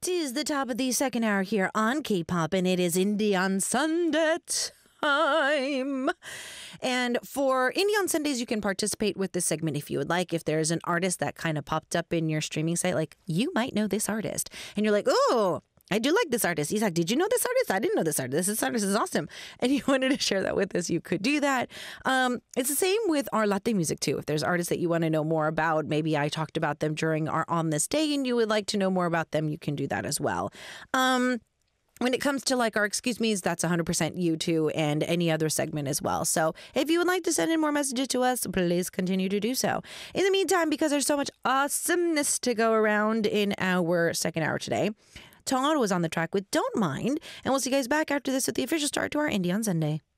It is the top of the second hour here on K-Pop, and it is Indie on Sunday time. And for Indie on Sundays, you can participate with this segment if you would like. If there's an artist that kind of popped up in your streaming site, like you might know this artist, and you're like, oh, I do like this artist. He's like, did you know this artist? I didn't know this artist. This artist is awesome. And you wanted to share that with us, you could do that. It's the same with our latte music too. If there's artists that you want to know more about, maybe I talked about them during our On This Day and you would like to know more about them, you can do that as well. When it comes to like our excuse me's, that's 100% you too, and any other segment as well. So if you would like to send in more messages to us, please continue to do so. In the meantime, because there's so much awesomeness to go around in our second hour today, Tong was on the track with Don't Mind, and we'll see you guys back after this with the official start to our Indie on Sunday.